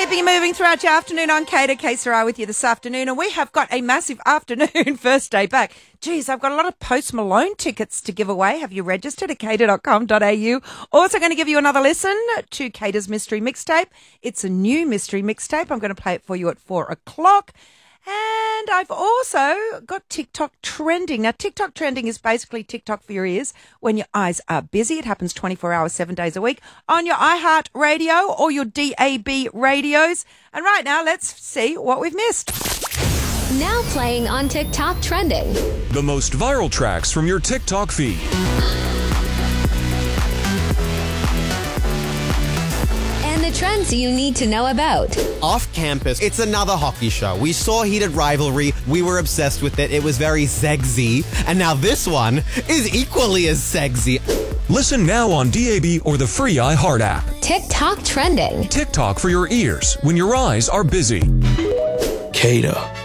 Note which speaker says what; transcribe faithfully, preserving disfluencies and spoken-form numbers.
Speaker 1: Keeping you moving throughout your afternoon on Cater. K Sarai with you this afternoon, and we have got a massive afternoon first day back. Geez, I've got a lot of Post Malone tickets to give away. Have you registered at cater dot com dot a u? Also going to give you another listen to Cater's Mystery Mixtape. It's a new mystery mixtape. I'm going to play it for you at four o'clock. And I've also got TikTok trending. Now, TikTok trending is basically TikTok for your ears when your eyes are busy. It happens twenty-four hours, seven days a week on your iHeart Radio or your D A B radios. And right now, let's see what we've missed.
Speaker 2: Now playing on TikTok trending.
Speaker 3: The most viral tracks from your TikTok feed.
Speaker 2: And the trends you need to know about.
Speaker 4: Off campus, it's another hockey show. We saw Heated Rivalry. We were obsessed with it. It was very sexy. And now this one is equally as sexy.
Speaker 3: Listen now on D A B or the free iHeart app.
Speaker 2: TikTok trending.
Speaker 3: TikTok for your ears when your eyes are busy.
Speaker 5: Cater.